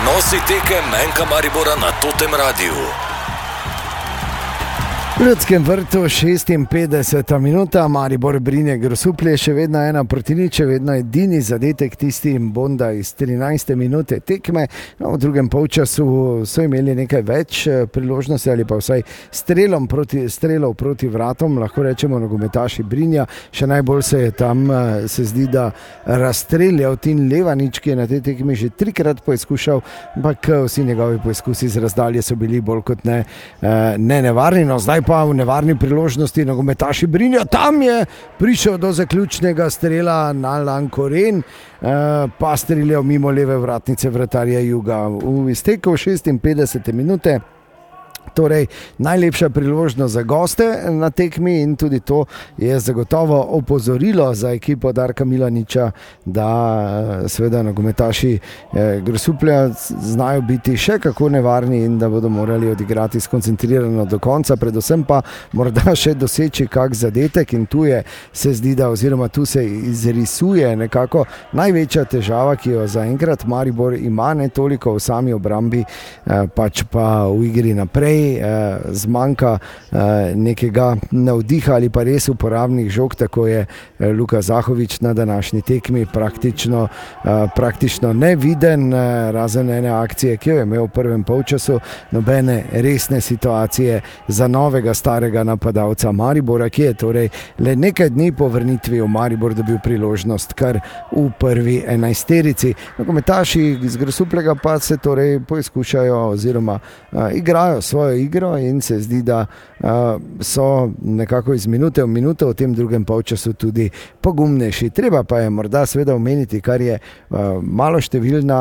Prenosi tekem Menka Maribora na Totem Radiu. V Ljudskem vrtu 56. minuta, Maribor Brinje Grosuplje, še vedno 1-0, še vedno edini zadetek tisti Bonda iz 13. minute tekme. No, v drugem polčasu so imeli nekaj več priložnosti ali pa vsaj strelov proti vratom, lahko rečemo nogometaši Brinja. Še najbolj se je tam, se zdi, da razstreljal Tin Levanič, ki je na tej tekmi že 3-krat poizkušal, ampak vsi njegovi poizkusi z razdalje so bili bolj kot ne nevarni. No, zdaj pa v nevarni priložnosti nogometaši Brinja, tam je prišel do zaključnega strela Nalan Koren, pa streljal mimo leve vratnice vratarja Juga. V izteku 56. minute, torej najlepša priložnost za goste na tekmi in tudi to je zagotovo opozorilo za ekipo Darka Milaniča, da seveda nogometaši Grosuplja znajo biti še kako nevarni in da bodo morali odigrati skoncentrirano do konca, predvsem pa morda še doseči kak zadetek in tu je, se zdi, da oziroma tu se izrisuje nekako največja težava, ki jo zaenkrat Maribor ima, ne toliko v sami obrambi, pač pa v igri naprej. Zmanjka nekega navdiha ali pa res uporabnih žog, tako je Luka Zahovič na današnji tekmi praktično neviden, razen ene akcije, ki jo je imel v prvem polčasu, nobene resne situacije za novega starega napadalca Maribora, ki je torej le nekaj dni po vrnitvi v Maribor dobil priložnost kar v prvi 11-terici. Nogometaši iz Grosuplega pa se torej poizkušajo oziroma igrajo svojo igro in se zdi, da so nekako iz minute v minuto v tem drugem polčasu tudi pogumnejši. Treba pa je morda seveda omeniti, kar je malo številna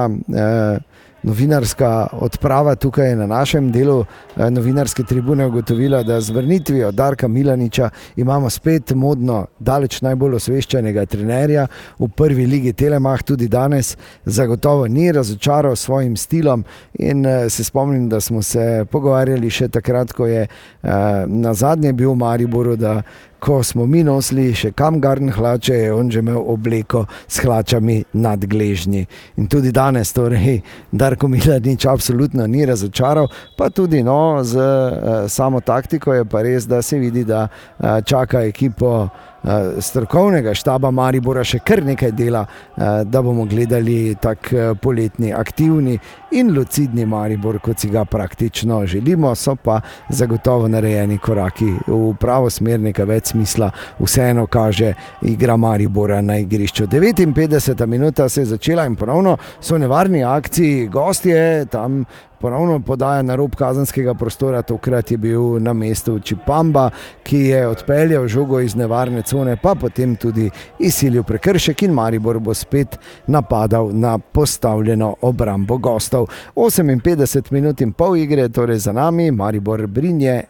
novinarska odprava tukaj na našem delu novinarske tribune ugotovila, da z vrnitvijo Darka Milaniča imamo spet modno daleč najbolj osveščenega trenerja v prvi ligi. Telemach tudi danes zagotovo ni razočaral s svojim stilom in se spomnim, da smo se pogovarjali še takrat, ko je na zadnje bil v Mariboru, da ko smo mi nosili še kamgarn hlače, je on že imel obleko s hlačami nad gležnji. In tudi danes, torej, Darko Milanič absolutno ni razočaral, pa tudi z samo taktiko je pa res, da se vidi, da čaka ekipo strokovnega štaba Maribora še kar nekaj dela, da bomo gledali tak poletni, aktivni in lucidni Maribor, kot si ga praktično želimo. So pa zagotovo narejeni koraki v pravo smer, nekaj več smisla vseeno kaže igra Maribora na igrišču. 59. minuta se je začela in ponovno so nevarni akciji, gostje tam ponovno podaja na rob kazenskega prostora, tokrat je bil na mestu Čipamba, ki je odpeljal žogo iz nevarne cone, pa potem tudi izsilil prekršek in Maribor bo spet napadal na postavljeno obrambo gostov. 58 minut in pol igre, torej za nami, Maribor Brinje